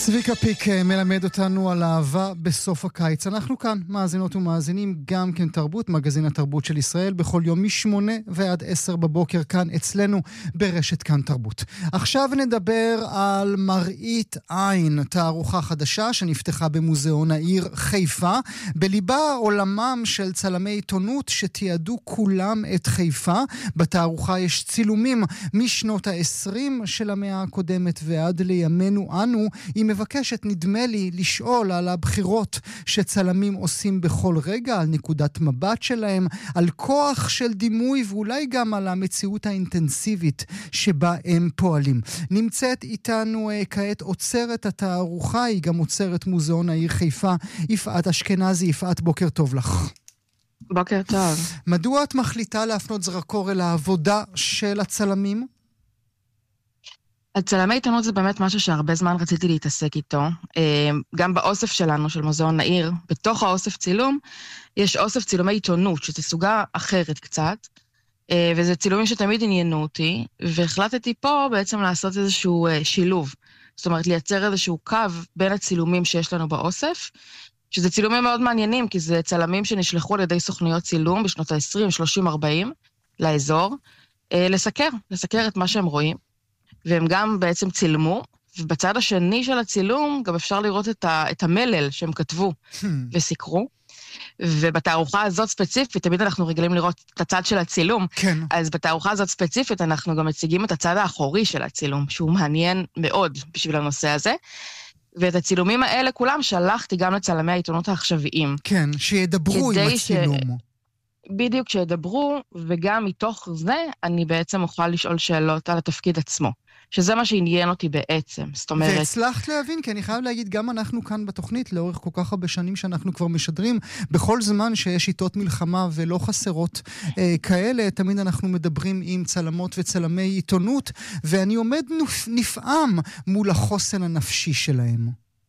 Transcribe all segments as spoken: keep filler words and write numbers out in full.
צביקה פיק מלמד אותנו על אהבה בסוף הקיץ. אנחנו כאן, מאזינות ומאזינים, גם כן תרבות, מגזין התרבות של ישראל, בכל יום משמונה ועד עשר בבוקר כאן אצלנו ברשת כאן תרבות. עכשיו נדבר על מראית עין, תערוכה חדשה שנפתחה במוזיאון העיר חיפה. בליבה עולמם של צלמי עיתונות שתיעדו כולם את חיפה. בתערוכה יש צילומים משנות ה-עשרים של המאה הקודמת ועד לימינו אנו. היא מבקשת, נדמה לי, לשאול על הבחירות שצלמים עושים בכל רגע, על נקודת מבט שלהם, על כוח של דימוי ואולי גם על המציאות האינטנסיבית שבה הם פועלים. נמצאת איתנו uh, כעת עוצרת התערוכה, היא גם עוצרת מוזיאון העיר חיפה, יפעת אשכנזי. יפעת, בוקר טוב לך. בוקר טוב. מדוע את מחליטה להפנות זרקור אל העבודה של הצלמים? הצלמי עיתונות זה באמת משהו שהרבה זמן רציתי להתעסק איתו. גם באוסף שלנו, של מוזיאון העיר, בתוך האוסף צילום, יש אוסף צילומי עיתונות, שזה סוגה אחרת קצת, וזה צילומים שתמיד עניינו אותי, והחלטתי פה בעצם לעשות איזשהו שילוב. זאת אומרת, לייצר איזשהו קו בין הצילומים שיש לנו באוסף, שזה צילומים מאוד מעניינים, כי זה צלמים שנשלחו על ידי סוכניות צילום בשנות ה-עשרים, שלושים, ארבעים לאזור, לסקר, לסקר את מה שהם רואים. והם גם בעצם צילמו, ובצד השני של הצילום גם אפשר לראות את, ה, את המלל שהם כתבו hmm. וסיקרו, ובתערוכה הזאת ספציפית, תמיד אנחנו רגילים לראות את הצד של הצילום, כן. אז בתערוכה הזאת ספציפית אנחנו גם מציגים את הצד האחורי של הצילום, שהוא מעניין מאוד בשביל הנושא הזה, ואת הצילומים האלה כולם שלחתי גם לצלמי העיתונות העכשוויים. כן, שידברו עם הצילום. ש... בדיוק, שידברו, וגם מתוך זה אני בעצם אוכל לשאול שאלות על התפקיד עצמו. שזה מה שעניין אותי בעצם, זאת אומרת... והצלחת להבין, כי אני חייב להגיד, גם אנחנו כאן בתוכנית, לאורך כל כך הרבה שנים שאנחנו כבר משדרים, בכל זמן שיש שיטות מלחמה ולא חסרות אה, כאלה, תמיד אנחנו מדברים עם צלמות וצלמי עיתונות, ואני עומד נפ, נפעם מול החוסן הנפשי שלהם.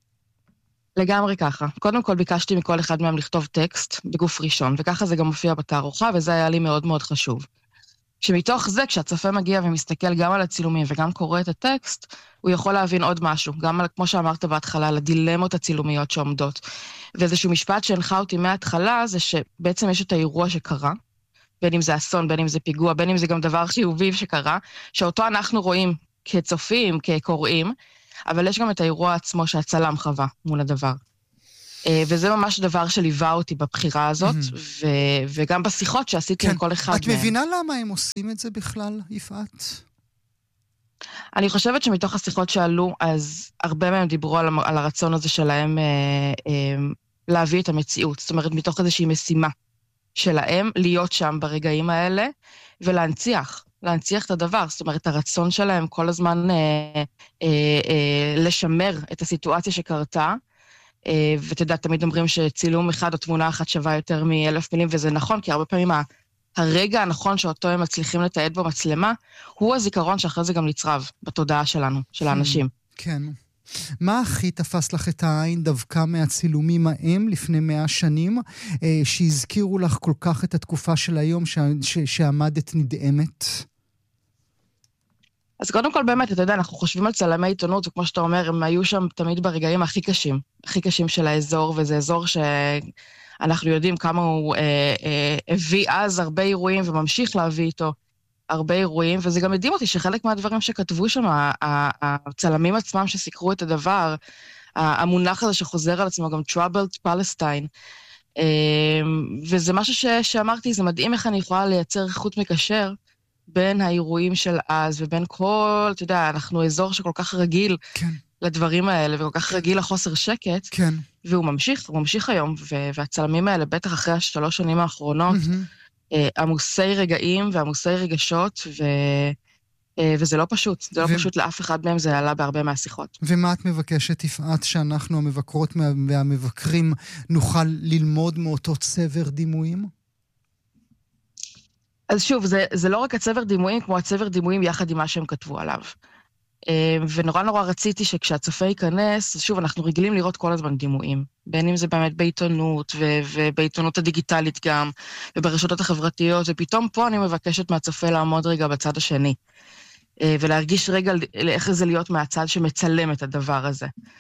לגמרי ככה. קודם כל ביקשתי מכל אחד מהם לכתוב טקסט בגוף ראשון, וככה זה גם מופיע בתערוכה, וזה היה לי מאוד מאוד חשוב. שמתוך זה, כשהצופה מגיע ומסתכל גם על הצילומים וגם קורא את הטקסט, הוא יכול להבין עוד משהו, גם על, כמו שאמרת בהתחלה, על הדילמות הצילומיות שעומדות. ואיזשהו משפט שהנחה אותי מההתחלה, זה שבעצם יש את האירוע שקרה, בין אם זה אסון, בין אם זה פיגוע, בין אם זה גם דבר חיובי שקרה, שאותו אנחנו רואים כצופים, כקוראים, אבל יש גם את האירוע עצמו שהצלם חווה מול הדבר. וזה ממש דבר שליווה אותי בבחירה הזאת, ו- וגם בשיחות שעשיתי עם כל אחד. את מבינה למה הם עושים את זה בכלל, יפעת? אני חושבת שמתוך השיחות שעלו, אז הרבה מהם דיברו על, על הרצון הזה שלהם אה, אה, להביא את המציאות. זאת אומרת, מתוך איזושהי משימה שלהם, להיות שם ברגעים האלה, ולהנציח, להנציח את הדבר. זאת אומרת, הרצון שלהם כל הזמן אה, אה, אה, לשמר את הסיטואציה שקרתה, ותדע, תמיד אומרים שצילום אחד או תמונה אחת שווה יותר מאלף מילים, וזה נכון, כי הרבה פעמים הרגע הנכון שאותו הם מצליחים לתעד במצלמה, הוא הזיכרון שאחרי זה גם נצרב בתודעה שלנו, של האנשים. כן. מה הכי תפס לך את העין דווקא מהצילומים ההם לפני מאה שנים, שהזכירו לך כל כך את התקופה של היום שעמדת נדהמת? אז קודם כל באמת, אתה יודע, אנחנו חושבים על צלמי עיתונות, וכמו שאתה אומר, הם היו שם תמיד ברגעים הכי קשים, הכי קשים של האזור, וזה אזור שאנחנו יודעים כמה הוא אה, אה, הביא אז הרבה אירועים, וממשיך להביא איתו הרבה אירועים, וזה גם מדהים אותי שחלק מהדברים שכתבו שם, הצלמים עצמם שסיקרו את הדבר, המונח הזה שחוזר על עצמו, גם Troubled Palestine, אה, וזה משהו ש, שאמרתי, זה מדהים איך אני יכולה לייצר חוט מקשר, בין האירועים של אז, ובין כל, אתה יודע, אנחנו אזור שכל כך רגיל כן. לדברים האלה, וכל כך רגיל לחוסר שקט, כן. והוא ממשיך, הוא ממשיך היום, והצלמים האלה, בטח אחרי השלוש שנים האחרונות, mm-hmm. עמוסי רגעים ועמוסי רגשות, ו... וזה לא פשוט, זה לא ו... פשוט לאף אחד מהם, זה עלה בהרבה מהשיחות. ומה את מבקשת, יפעת, שאנחנו המבקרות והמבקרים נוכל ללמוד מאותו צבר דימויים? אז שוב, זה, זה לא רק הצבר דימויים, כמו הצבר דימויים יחד עם מה שהם כתבו עליו. ונורא נורא רציתי שכשהצופה ייכנס, אז שוב, אנחנו רגילים לראות כל הזמן דימויים. בין אם זה באמת בעיתונות, ו- ובעיתונות הדיגיטלית גם, וברשתות החברתיות, ופתאום פה אני מבקשת מהצופה לעמוד רגע בצד השני. ולהרגיש רגע איך זה להיות מהצד שמצלם את הדבר הזה.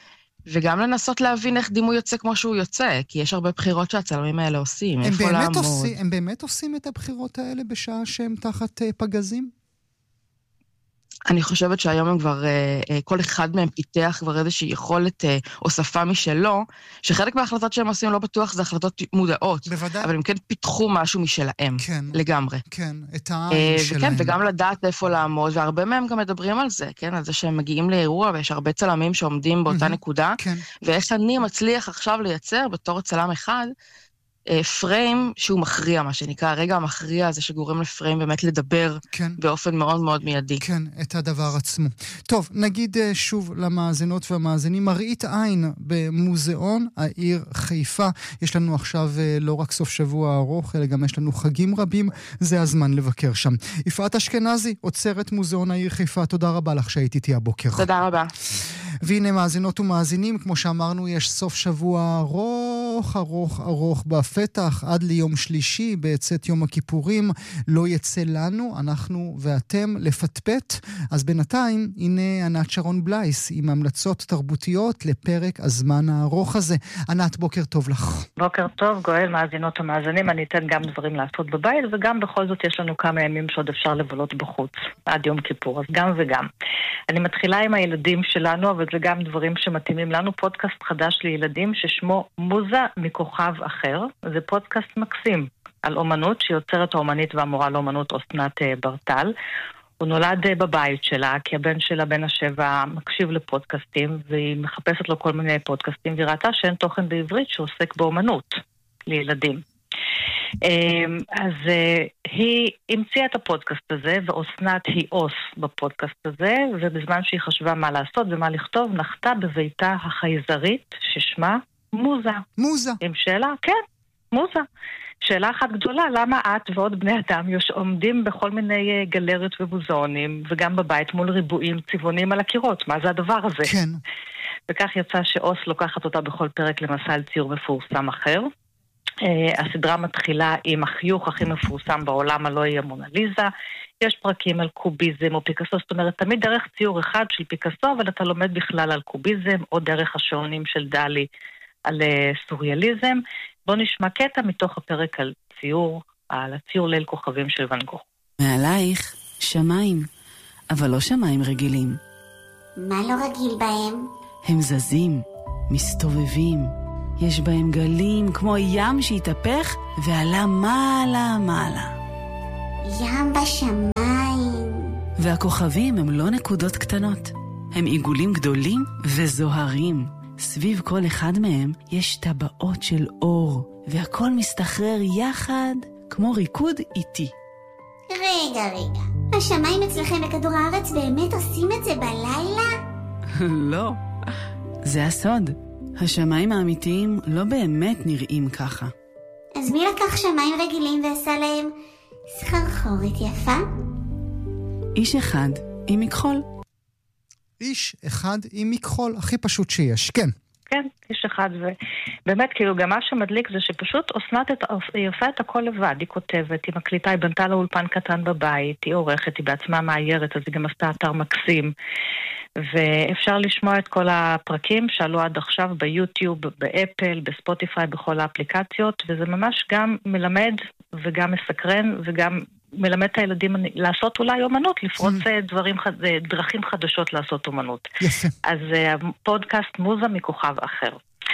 וגם לנסות להבין איך דימוי יוצא כמו שהוא יוצא, כי יש הרבה בחירות שהצלמים האלה עושים. הם איפה באמת, לעמוד. עושים, הם באמת עושים את הבחירות האלה בשעה שהם תחת uh, פגזים? אני חושבת שהיום הם כבר, כל אחד מהם פיתח כבר איזושהי יכולת הוספה משלו, שחלק מההחלטות שהם עושים לא בטוח זה החלטות מודעות. בוודאי. אבל הם כן פיתחו משהו משלהם. כן. לגמרי. כן, את העין שלהם. וכן, וגם לדעת איפה לעמוד, והרבה מהם גם מדברים על זה, כן? על זה שהם מגיעים לאירוע, ויש הרבה צלמים שעומדים באותה נקודה, כן. ואיך אני מצליח עכשיו לייצר בתור צלם אחד, פריים שהוא מכריע, מה שנקרא, הרגע המכריע הזה שגורם לפריים באמת לדבר כן. באופן מאוד מאוד מיידי. כן, את הדבר עצמו. טוב, נגיד שוב למאזינות והמאזינים, מראית עין במוזיאון העיר חיפה. יש לנו עכשיו לא רק סוף שבוע ארוך, אלא גם יש לנו חגים רבים, זה הזמן לבקר שם. יפעת אשכנזי, עוצרת מוזיאון העיר חיפה, תודה רבה לך שהיית איתי הבוקר. תודה רבה. והנה מאזינות ומאזינים, כמו שאמרנו, יש סוף שבוע ארוך, ארוך, ארוך בפתח, עד ליום שלישי, בצאת יום הכיפורים, לא יצא לנו, אנחנו ואתם, לפטפט. אז בינתיים, הנה ענת שרון בלייס, עם המלצות תרבותיות לפרק הזמן הארוך הזה. ענת, בוקר טוב לך. בוקר טוב, גואל, מאזינות ומאזינים, אני אתן גם דברים לעשות בבית, וגם בכל זאת יש לנו כמה ימים שעוד אפשר לבלות בחוץ, עד יום כיפור, אז גם וגם. אני מתחילה עם הילדים שלנו, אבל זה גם דברים שמתאימים לנו, פודקאסט חדש לילדים ששמו מוזה מכוכב אחר. זה פודקאסט מקסים על אומנות שיוצרת האומנית והמורה לאומנות אסנת ברטל. הוא נולד בבית שלה, כי הבן שלה, בן השבע, מקשיב לפודקאסטים, והיא מחפשת לו כל מיני פודקאסטים, והיא ראתה שאין תוכן בעברית שעוסק באומנות לילדים. אז היא המציאה את הפודקאסט הזה, ואסנת היא אוס בפודקאסט הזה, ובזמן שהיא חשבה מה לעשות ומה לכתוב, נחתה בביתה החייזרית ששמה מוזה. מוזה. עם שאלה, כן, מוזה. שאלה אחת גדולה, למה את ועוד בני אדם עומדים בכל מיני גלריות ומוזיאונים, וגם בבית מול ריבועים צבעונים על הקירות? מה זה הדבר הזה? כן. וכך יצא שאוס לוקחת אותה בכל פרק למסע על ציור מפורסם אחר. הסדרה מתחילה עם החיוך הכי מפורסם בעולם, הלא היא המונליזה. יש פרקים על קוביזם או פיקאסו, זאת אומרת, תמיד דרך ציור אחד של פיקאסו, אבל אתה לומד בכלל על קוביזם, או דרך השעונים של דלי על סוריאליזם. בוא נשמע קטע מתוך הפרק על ציור, על הציור ליל כוכבים של ואן גוך. מעלייך שמיים, אבל לא שמיים רגילים. מה לא רגיל בהם? הם זזים, מסתובבים. יש בהם גלים כמו ים שהתהפך ועלה מעלה מעלה. ים בשמיים. והכוכבים הם לא נקודות קטנות. הם עיגולים גדולים וזוהרים. סביב כל אחד מהם יש טבעות של אור, והכל מסתחרר יחד כמו ריקוד איטי. רגע, רגע. השמיים אצלכם בכדור הארץ באמת עושים את זה בלילה? לא. זה הסוד. השמיים האמיתיים לא באמת נראים ככה. אז מי לקח שמיים רגילים ועשה להם סחרחורת יפה? איש אחד עם מכחול. איש אחד עם מכחול, הכי פשוט שיש, כן. כן, איש אחד, ובאמת כאילו גם מה שמדליק זה שפשוט אסנת את, היא עושה את הכל לבד, היא כותבת, היא מקליטה, היא בנתה לה אולפן קטן בבית, היא עורכת, היא בעצמה מאיירת, אז היא גם עשתה אתר מקסים. ואפשר לשמוע את כל הפרקים שעלו עד עכשיו ביוטיוב, באפל, בספוטיפיי, בכל האפליקציות, וזה ממש גם מלמד וגם מסקרן וגם מלמד את הילדים לעשות אולי אומנות, לפרוץ דברים, דרכים חדשות לעשות אומנות. יפה. אז פודקאסט מוזה מכוכב אחר.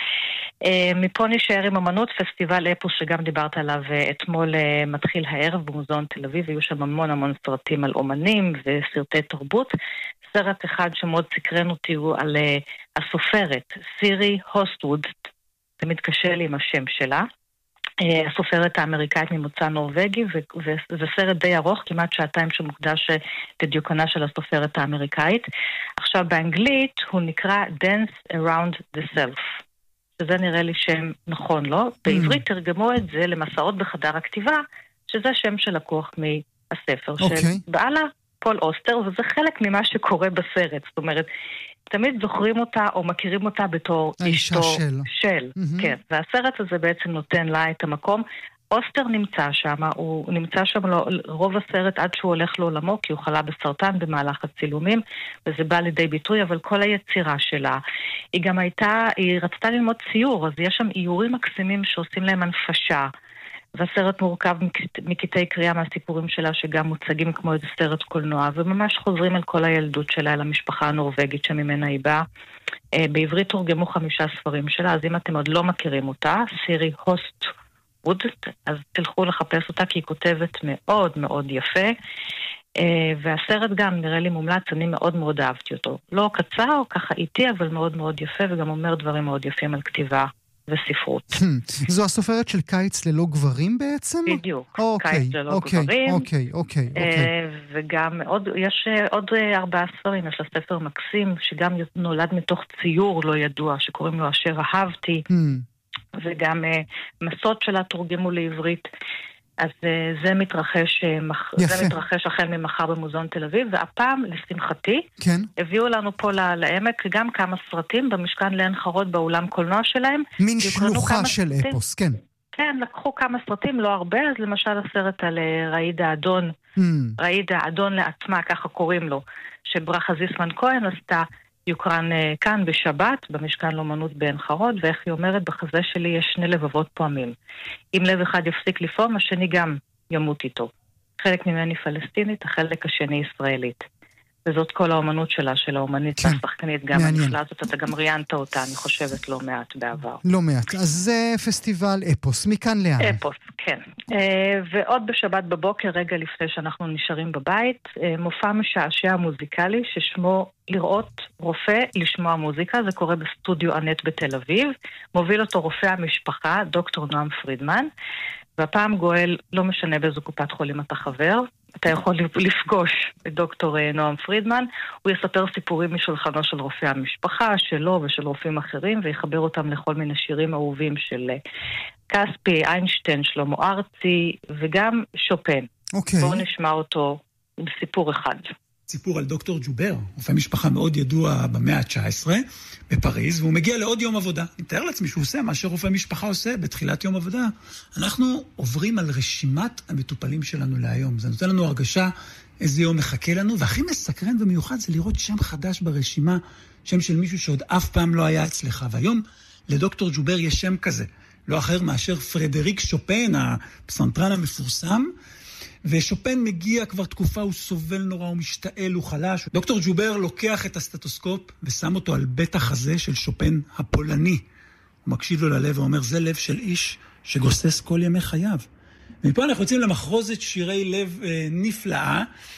מפה נשאר עם אמנות, פסטיבל אפוס שגם דיברת עליו אתמול מתחיל הערב במוזיאון תל אביב, היו שם המון המון סרטים על אומנים וסרטי תרבות. סרט אחד שמאוד סקרן אותי הוא על הסופרת, סירי הוסטווד, זה מתקשר לי עם השם שלה, הסופרת האמריקאית ממוצא נורווגי, וזה סרט די ארוך, כמעט שעתיים שמוקדש לדיוקנה של הסופרת האמריקאית. עכשיו באנגלית הוא נקרא Dance Around the Self. שזה נראה לי שם נכון, לא? Mm. בעברית תרגמו את זה למסעות בחדר הכתיבה, שזה שם שלקוח מהספר. אוקיי. Okay. שבעלה פול אוסטר, וזה חלק ממה שקורה בסרט. זאת אומרת, תמיד זוכרים אותה או מכירים אותה בתור אשתו של. של. Mm-hmm. כן, והסרט הזה בעצם נותן לה את המקום. אוסטר נמצא שם, הוא נמצא שם לא, רוב הסרט עד שהוא הולך לעולמו, כי הוא חלה בסרטן במהלך הצילומים, וזה בא לידי ביטוי, אבל כל היצירה שלה, היא גם הייתה, היא רצתה ללמוד ציור, אז יש שם איורים מקסימים שעושים להם הנפשה, והסרט מורכב מקטעי קריאה מהסיפורים שלה, שגם מוצגים כמו איזה סרט קולנוע, וממש חוזרים על כל הילדות שלה, על המשפחה הנורווגית שממנה היא באה. בעברית תורגמו חמישה ספרים שלה, אז אם אתם עוד לא מכירים אותה, סירי הוסט ווד, אז תלכו לחפש אותה, כי היא כותבת מאוד מאוד יפה, והסרט גם נראה לי מומלץ, אני מאוד מאוד אהבתי אותו. לא קצר, ככה איטי, אבל מאוד מאוד יפה, וגם אומר דברים מאוד יפים על כתיבה וספרות. זו הסופרת של קיץ ללא גברים בעצם? בדיוק, קיץ ללא גברים. אוקיי, אוקיי, אוקיי. וגם יש עוד ארבעה ספרים, יש לה ספר מקסים, שגם נולד מתוך ציור לא ידוע, שקוראים לו אשר אהבתי, וגם מסות שלה תורגמו לעברית. אז זה מתרחש, זה מתרחש החל ממחר במוזיאון תל אביב, והפעם, לשמחתי, כן. הביאו לנו פה לעמק גם כמה סרטים במשכן לעין חרוד באולם קולנוע שלהם. מין שלוחה של סרטים. אפוס, כן. כן, לקחו כמה סרטים, לא הרבה, אז למשל הסרט על ראידה אדון, mm. ראידה אדון לעצמה, ככה קוראים לו, שברכה זיסמן כהן עשתה, יוקרן כאן בשבת, במשכן לאומנות בעין חרוד, ואיך היא אומרת, בחזה שלי יש שני לבבות פועמים. אם לב אחד יפסיק לפעום, השני גם ימות איתו. חלק ממני פלסטינית, החלק השני ישראלית. וזאת כל האומנות שלה, של האומנית כן. והשחקנית, גם הנפלאה הזאת, אתה גם ראיינת אותה, אני חושבת, לא מעט בעבר. לא מעט. אז זה פסטיבל אפוס, מכאן לאן? אפוס, כן. ועוד בשבת בבוקר, רגע לפני שאנחנו נשארים בבית, מופע משעשע מוזיקלי, ששמו לראות רופא לשמוע מוזיקה, זה קורה בסטודיו אנט בתל אביב, מוביל אותו רופא המשפחה, דוקטור נועם פרידמן, והפעם גואל, לא משנה באיזו קופת חולים אתה חבר, אתה יכול לפגוש את דוקטור נועם פרידמן, הוא יספר סיפורים משולחנו של רופא המשפחה, שלו ושל רופאים אחרים, ויחבר אותם לכל מיני שירים אהובים של כספי, איינשטיין, שלמה ארצי, וגם שופן. אוקיי. בואו נשמע אותו עם סיפור אחד. סיפור על דוקטור ג'ובר, רופא משפחה מאוד ידוע במאה ה-תשע עשרה בפריז, והוא מגיע לעוד יום עבודה. אני מתאר לעצמי שהוא עושה מה שרופא משפחה עושה בתחילת יום עבודה. אנחנו עוברים על רשימת המטופלים שלנו להיום. זה נותן לנו הרגשה איזה יום מחכה לנו, והכי מסקרן ומיוחד זה לראות שם חדש ברשימה, שם של מישהו שעוד אף פעם לא היה אצלך. והיום לדוקטור ג'ובר יש שם כזה, לא אחר מאשר פרדריק שופן, הפסנתרן המפורסם, ושופן מגיע כבר תקופה, הוא סובל נורא, הוא משתעל, הוא חלש. דוקטור ג'ובר לוקח את הסטטוסקופ ושם אותו על בית החזה של שופן הפולני. הוא מקשיב לו ללב ואומר, זה לב של איש שגוסס כל ימי חייו. ומפה אנחנו יוצאים למחרוזת שירי לב אה, נפלאה,